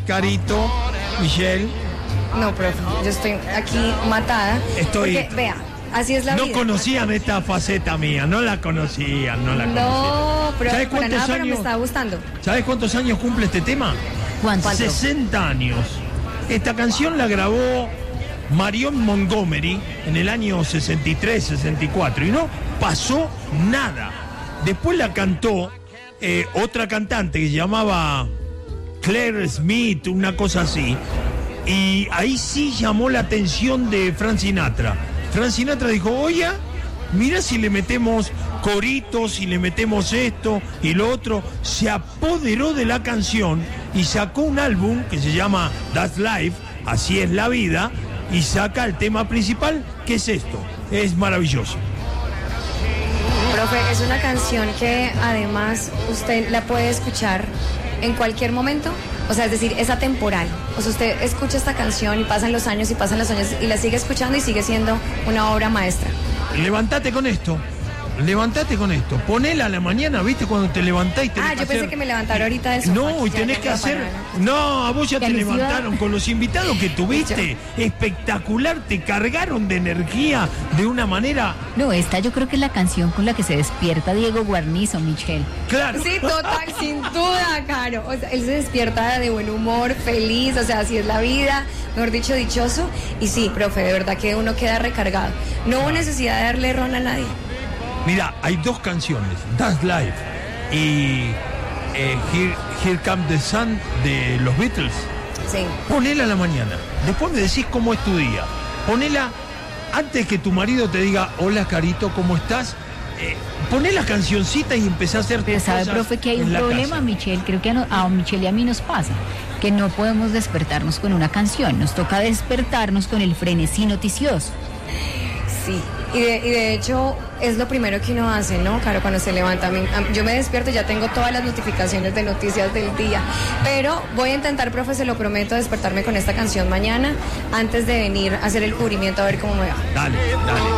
Carito, Michelle. No, profe, yo estoy aquí matada. Porque, vea, así es la vida. No conocían esta faceta mía, no la conocían. No, pero ¿Sabes para cuántos nada, pero me años? estaba gustando. ¿Sabes cuántos años cumple este tema? ¿Cuánto? 60 años. Esta canción la grabó Marion Montgomery en el año 63, 64 y no pasó nada. Después la cantó otra cantante que se llamaba Claire Smith, una cosa así. Y ahí sí llamó la atención de Frank Sinatra. Frank Sinatra dijo, oye, mira si le metemos coritos, si le metemos esto y lo otro. Se apoderó de la canción y sacó un álbum que se llama That's Life, Así es la vida, y saca el tema principal, que es esto. Es maravilloso. Profe, es una canción que además usted la puede escuchar en cualquier momento. O sea, es decir, es atemporal. O sea, usted escucha esta canción y pasan los años y la sigue escuchando y sigue siendo una obra maestra. Levántate con esto. Ponela a la mañana, ¿viste? Cuando te levantás y tenés que yo pensé que me levantara ahorita del sofá. No, y tenés que hacer... No, a vos ya te levantaron con los invitados que tuviste. Espectacular, te cargaron de energía de una manera... No, esta yo creo que es la canción con la que se despierta Diego Guarnizo, Michelle. Claro. Sí, total, sin duda, Caro. O sea, él se despierta de buen humor, feliz, o sea, así es la vida, mejor dicho, dichoso. Y sí, profe, de verdad que uno queda recargado. No hubo necesidad de darle ron a nadie. Mira, hay dos canciones, That's Life y Here Comes the Sun de los Beatles. Sí. Ponela a la mañana, después me decís cómo es tu día. Ponela antes que tu marido te diga, hola Carito, ¿cómo estás? Poné la cancioncita y empezá a hacer tus Pero sabe, cosas profe, que hay un en la problema, casa. Michelle. Creo que a Michelle y a mí nos pasa que no podemos despertarnos con una canción. Nos toca despertarnos con el frenesí noticioso. Sí, y de hecho es lo primero que uno hace, ¿no, Caro? Cuando se levanta. Yo me despierto y ya tengo todas las notificaciones de noticias del día. Pero voy a intentar, profe, se lo prometo, despertarme con esta canción mañana antes de venir a hacer el cubrimiento a ver cómo me va. Dale.